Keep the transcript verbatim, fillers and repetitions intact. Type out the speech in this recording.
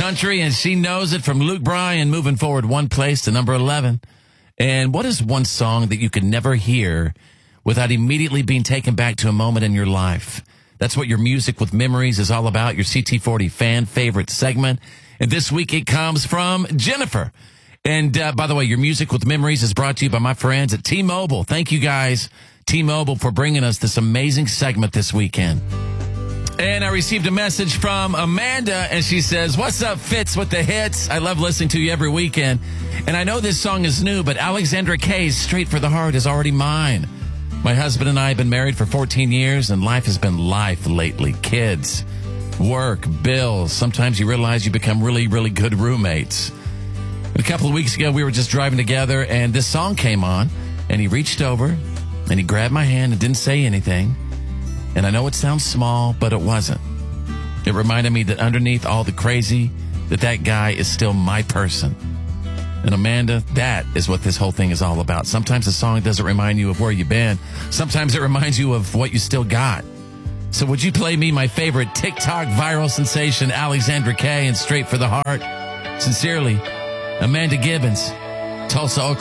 country, and she knows it from Luke Bryan, moving forward one place to number eleven. And what is one song that you could never hear without immediately being taken back to a moment in your life? That's what your Music with Memories is all about, your C T forty fan favorite segment. And this week it comes from Jennifer. And uh, by the way, your Music with Memories is brought to you by my friends at T-Mobile. Thank you guys, T-Mobile, for bringing us this amazing segment this weekend. And I received a message from Amanda, and she says, "What's up, Fitz, with the hits? I love listening to you every weekend. And I know this song is new, but Alexandra Kay's Straight for the Heart is already mine. My husband and I have been married for fourteen years, and life has been life lately. Kids, work, bills. Sometimes you realize you become really, really good roommates. A couple of weeks ago, we were just driving together, and this song came on, and he reached over, and he grabbed my hand and didn't say anything. And I know it sounds small, but it wasn't. It reminded me that underneath all the crazy, that that guy is still my person. And Amanda, that is what this whole thing is all about. Sometimes a song doesn't remind you of where you've been. Sometimes it reminds you of what you still got. So would you play me my favorite TikTok viral sensation, Alexandra Kay, and Straight for the Heart? Sincerely, Amanda Gibbons, Tulsa, Oklahoma.